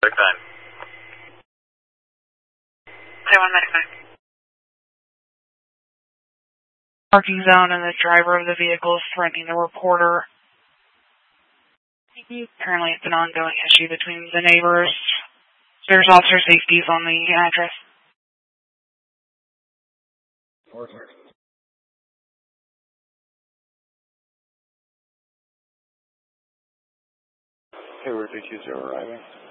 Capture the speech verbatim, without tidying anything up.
Time. Taiwan Medic. Parking zone and the driver of the vehicle is threatening the reporter. Apparently it's an ongoing issue between the neighbors. There's officer safeties on the address. Hey, we're three two zero arriving.